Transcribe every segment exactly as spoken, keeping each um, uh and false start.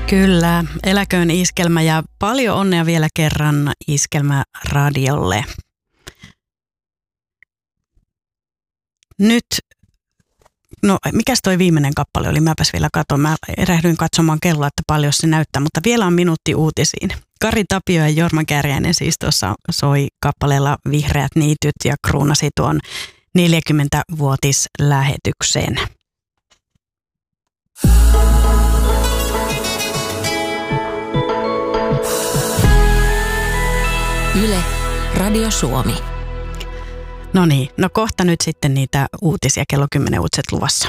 Kyllä, eläköön Iskelmä ja paljon onnea vielä kerran Iskelmä radiolle. Nyt, no mikäs toi viimeinen kappale oli? Mäpäs vielä katon. Mä erehdyin katsomaan kelloa, että paljon se näyttää, mutta vielä on minuutti uutisiin. Kari Tapio ja Jorma Kääriäinen siis tuossa soi kappaleella Vihreät niityt ja kruunasi tuon neljäkymmentävuotislähetyksen. Yle, Radio Suomi. No niin, no kohta nyt sitten niitä uutisia, kello kymmenen uutiset luvassa.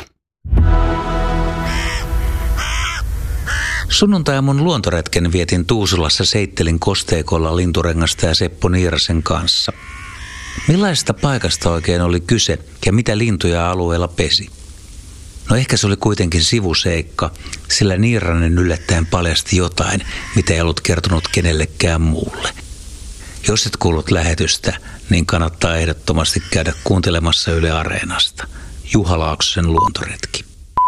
Sunnuntai-aamun luontoretken vietin Tuusulassa Seittelin kosteikolla Linturengasta ja Seppo Niirasen kanssa. Millaisesta paikasta oikein oli kyse ja mitä lintuja alueella pesi? No ehkä se oli kuitenkin sivuseikka, sillä Niiranen yllättäen paljasti jotain, mitä ei ollut kertonut kenellekään muulle. Jos et kuullut lähetystä, niin kannattaa ehdottomasti käydä kuuntelemassa Yle Areenasta. Juha Laaksosen luontoretki.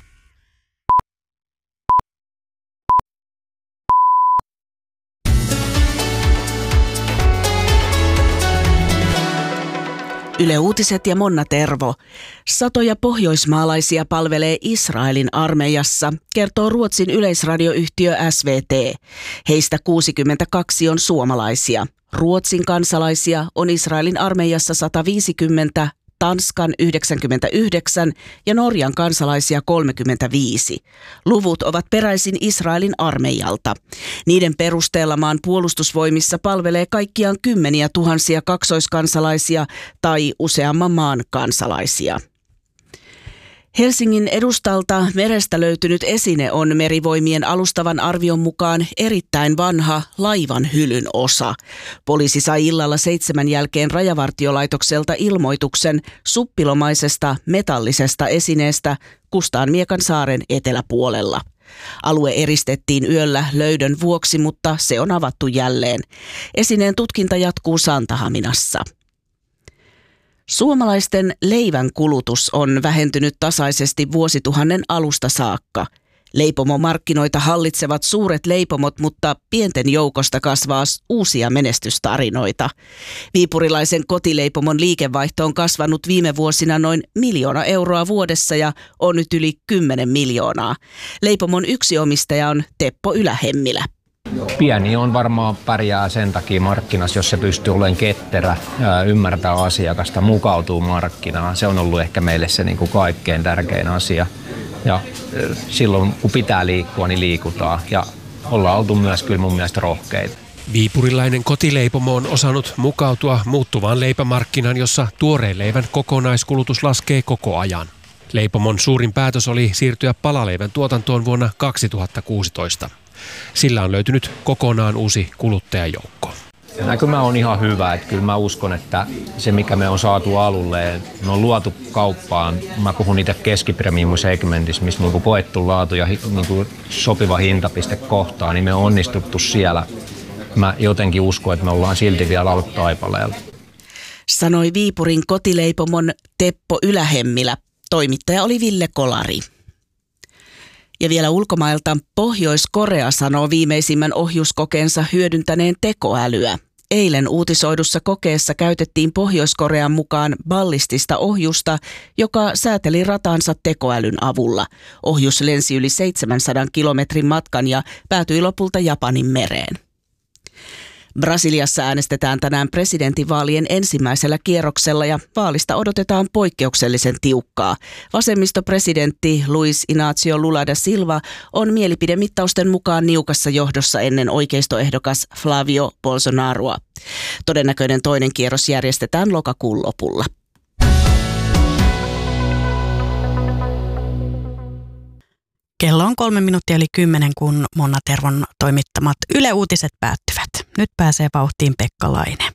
Yle Uutiset ja Monna Tervo. Satoja pohjoismaalaisia palvelee Israelin armeijassa, kertoo Ruotsin yleisradioyhtiö S V T. Heistä kuusikymmentäkaksi on suomalaisia. Ruotsin kansalaisia on Israelin armeijassa sata viisikymmentä, Tanskan yhdeksänkymmentäyhdeksän ja Norjan kansalaisia kolmekymmentäviisi. Luvut ovat peräisin Israelin armeijalta. Niiden perusteella maan puolustusvoimissa palvelee kaikkiaan kymmeniä tuhansia kaksoiskansalaisia tai useamman maan kansalaisia. Helsingin edustalta merestä löytynyt esine on Merivoimien alustavan arvion mukaan erittäin vanha laivan hylyn osa. Poliisi sai illalla seitsemän jälkeen Rajavartiolaitokselta ilmoituksen suppilomaisesta metallisesta esineestä Kustaanmiekan saaren eteläpuolella. Alue eristettiin yöllä löydön vuoksi, mutta se on avattu jälleen. Esineen tutkinta jatkuu Santahaminassa. Suomalaisten leivän kulutus on vähentynyt tasaisesti vuosituhannen alusta saakka. Leipomomarkkinoita hallitsevat suuret leipomot, mutta pienten joukosta kasvaa uusia menestystarinoita. Viipurilaisen kotileipomon liikevaihto on kasvanut viime vuosina noin miljoona euroa vuodessa ja on nyt yli kymmenen miljoonaa. Leipomon yksi omistaja on Teppo Ylähemmilä. Pieni on varmaan pärjää sen takia markkinassa, jos se pystyy olemaan ketterä, ymmärtää asiakasta, mukautuu markkinaan. Se on ollut ehkä meille se niin kuin kaikkein tärkein asia. Ja silloin kun pitää liikkua, niin liikutaan. Ja ollaan oltu myös kyllä mun mielestä rohkeita. Viipurilainen kotileipomo on osannut mukautua muuttuvaan leipämarkkinaan, jossa tuoreen leivän kokonaiskulutus laskee koko ajan. Leipomon suurin päätös oli siirtyä palaleivän tuotantoon vuonna kaksituhattakuusitoista. Sillä on löytynyt kokonaan uusi kuluttajajoukko. Näkymä on ihan hyvä, että kyllä mä uskon, että se mikä me on saatu alulle, me on luotu kauppaan, mä puhun itse keskipremium-segmentissä, missä on koettu laatu ja niin sopiva hintapiste kohtaan, niin me on onnistuttu siellä. Mä jotenkin uskon, että me ollaan silti vielä alkutaipaleella. Sanoi Viipurin kotileipomon Teppo Ylähemmilä. Toimittaja oli Ville Kolari. Ja vielä ulkomailta Pohjois-Korea sanoo viimeisimmän ohjuskokeensa hyödyntäneen tekoälyä. Eilen uutisoidussa kokeessa käytettiin Pohjois-Korean mukaan ballistista ohjusta, joka sääteli ratansa tekoälyn avulla. Ohjus lensi yli seitsemänsadan kilometrin matkan ja päätyi lopulta Japanin mereen. Brasiliassa äänestetään tänään presidentinvaalien ensimmäisellä kierroksella ja vaalista odotetaan poikkeuksellisen tiukkaa. Vasemmistopresidentti Luiz Inácio Lula da Silva on mielipidemittausten mukaan niukassa johdossa ennen oikeistoehdokas Flavio Bolsonaroa. Todennäköinen toinen kierros järjestetään lokakuun lopulla. Kello on kolme minuuttia yli kymmenen, kun Monna Tervon toimittamat Yle Uutiset päättyvät. Nyt pääsee vauhtiin Pekka Laine.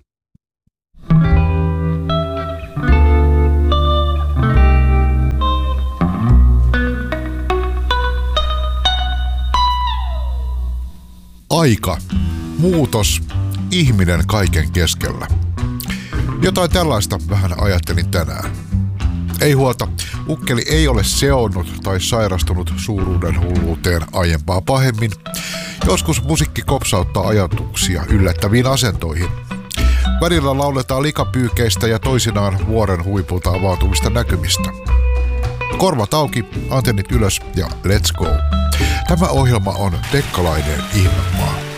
Aika, muutos, ihminen kaiken keskellä. Jotain tällaista vähän ajattelin tänään. Ei huolta, ukkeli ei ole seonnut tai sairastunut suuruuden hulluuteen aiempaa pahemmin. Joskus musiikki kopsauttaa ajatuksia yllättäviin asentoihin. Välillä lauletaan likapyykeistä ja toisinaan vuoren huipulta avautuvista näkymistä. Korvat auki, antennit ylös ja let's go. Tämä ohjelma on Dekkalainen ihmemaa.